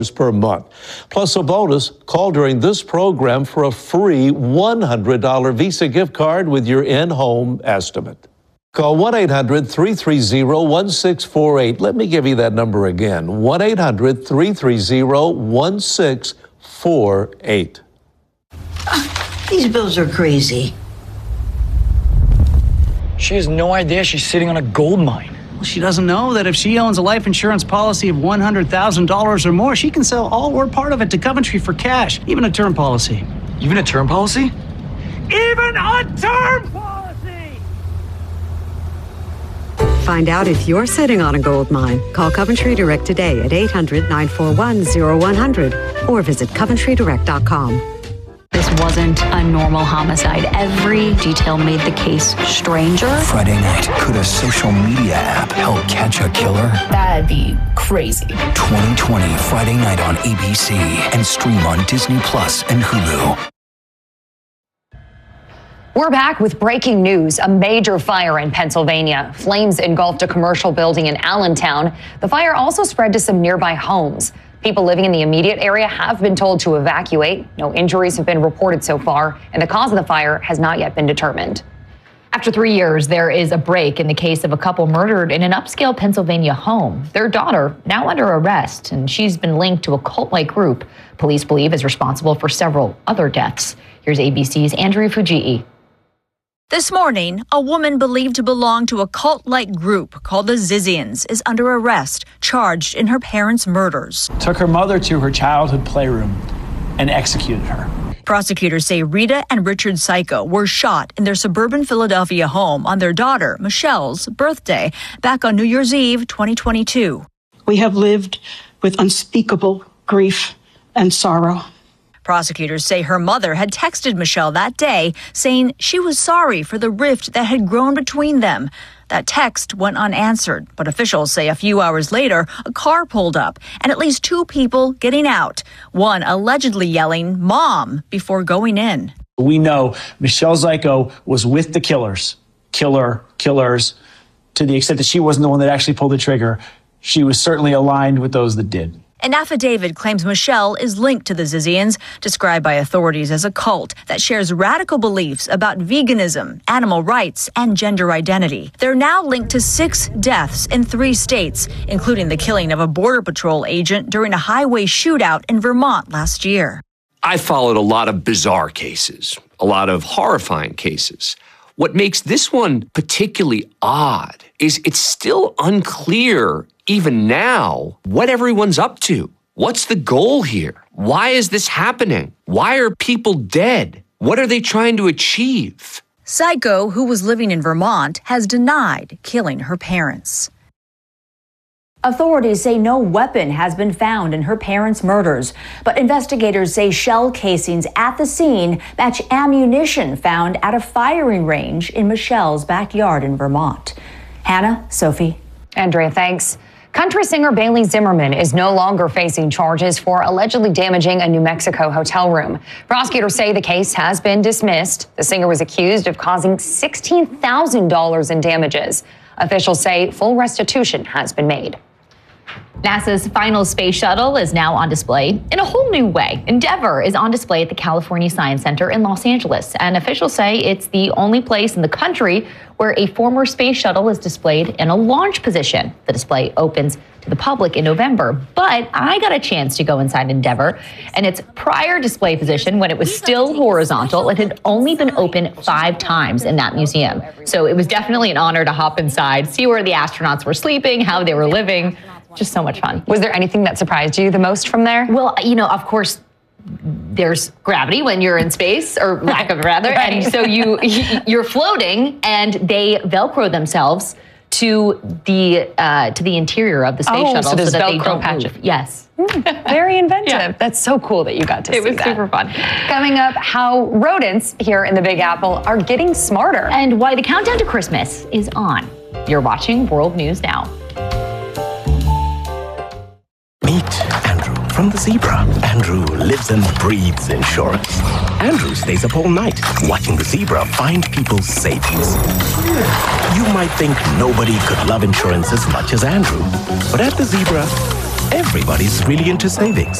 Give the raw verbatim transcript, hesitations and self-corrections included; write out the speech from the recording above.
per month. Plus a bonus, call during this program for a free one hundred dollar Visa gift card with your in-home estimate. Call one eight hundred, three three zero, one six four eight. Let me give you that number again, one eight hundred, three three zero, one six four eight. Uh, these bills are crazy. She has no idea she's sitting on a gold mine. Well, she doesn't know that if she owns a life insurance policy of one hundred thousand dollars or more, she can sell all or part of it to Coventry for cash, even a term policy. Even a term policy? Even a term policy! Find out if you're sitting on a gold mine. Call Coventry Direct today at eight hundred, nine four one, zero one hundred or visit coventry direct dot com. This wasn't a normal homicide. Every detail made the case stranger. Friday night, could a social media app help catch a killer? That'd be crazy. twenty twenty, Friday night on A B C and stream on Disney Plus and Hulu. We're back with breaking news. A major fire in Pennsylvania. Flames engulfed a commercial building in Allentown. The fire also spread to some nearby homes. People living in the immediate area have been told to evacuate. No injuries have been reported so far, and the cause of the fire has not yet been determined. After three years, there is a break in the case of a couple murdered in an upscale Pennsylvania home. Their daughter now under arrest, and she's been linked to a cult-like group police believe is responsible for several other deaths. Here's A B C's Andrea Fujii. This morning, a woman believed to belong to a cult-like group called the Zizians is under arrest, charged in her parents' murders. Took her mother to her childhood playroom and executed her. Prosecutors say Rita and Richard Psycho were shot in their suburban Philadelphia home on their daughter, Michelle's, birthday back on New Year's Eve, twenty twenty-two. We have lived with unspeakable grief and sorrow. Prosecutors say her mother had texted Michelle that day saying she was sorry for the rift that had grown between them. That text went unanswered, but officials say a few hours later, a car pulled up and at least two people getting out, one allegedly yelling, "Mom," before going in. We know Michelle Psycho was with the killers, killer, killers, to the extent that she wasn't the one that actually pulled the trigger. She was certainly aligned with those that did. An affidavit claims Michelle is linked to the Zizians, described by authorities as a cult that shares radical beliefs about veganism, animal rights, and gender identity. They're now linked to six deaths in three states, including the killing of a Border Patrol agent during a highway shootout in Vermont last year. I followed a lot of bizarre cases, a lot of horrifying cases. What makes this one particularly odd is it's still unclear, even now, what everyone's up to. What's the goal here? Why is this happening? Why are people dead? What are they trying to achieve? Psycho, who was living in Vermont, has denied killing her parents. Authorities say no weapon has been found in her parents' murders, but investigators say shell casings at the scene match ammunition found at a firing range in Michelle's backyard in Vermont. Hannah, Sophie. Andrea, thanks. Country singer Bailey Zimmerman is no longer facing charges for allegedly damaging a New Mexico hotel room. Prosecutors say the case has been dismissed. The singer was accused of causing sixteen thousand dollars in damages. Officials say full restitution has been made. NASA's final space shuttle is now on display in a whole new way. Endeavour is on display at the California Science Center in Los Angeles, and officials say it's the only place in the country where a former space shuttle is displayed in a launch position. The display opens to the public in November, but I got a chance to go inside Endeavour, and its prior display position, when it was still horizontal, it had only been open five times in that museum. So it was definitely an honor to hop inside, see where the astronauts were sleeping, how they were living. Just so much fun. Was there anything that surprised you the most from there? Well, you know, of course, there's gravity when you're in space, or lack of rather, right. And so you you're floating, and they Velcro themselves to the uh, to the interior of the space oh, shuttle, so, so that Velcro they don't patches. move. Yes. Mm, very inventive. Yeah. That's so cool that you got to it see was that. Super fun. Coming up, how rodents here in the Big Apple are getting smarter. And why the countdown to Christmas is on. You're watching World News Now. Meet Andrew from the Zebra. Andrew lives and breathes insurance. Andrew stays up all night watching the Zebra find people's savings. You might think nobody could love insurance as much as Andrew, but at the Zebra, Everybody's really into savings.